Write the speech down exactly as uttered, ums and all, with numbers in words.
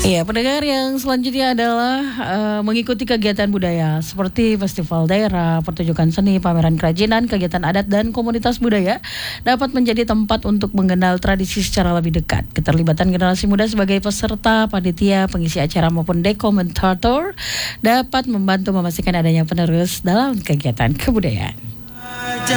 Iya, pendengar yang selanjutnya adalah uh, mengikuti kegiatan budaya seperti festival daerah, pertunjukan seni, pameran kerajinan, kegiatan adat dan komunitas budaya dapat menjadi tempat untuk mengenal tradisi secara lebih dekat. Keterlibatan generasi muda sebagai peserta, panitia, pengisi acara maupun dekomentator dapat membantu memastikan adanya penerus dalam kegiatan kebudayaan.